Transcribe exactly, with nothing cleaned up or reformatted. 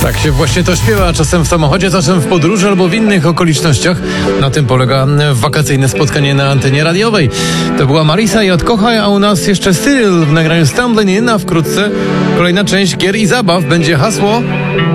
Tak się właśnie to śpiewa, czasem w samochodzie, czasem w podróży albo w innych okolicznościach. Na tym polega wakacyjne spotkanie na antenie radiowej. To była Marisa i Odkochaj, a u nas jeszcze Styl w nagraniu Stumbling In, a wkrótce kolejna część gier i zabaw. Będzie hasło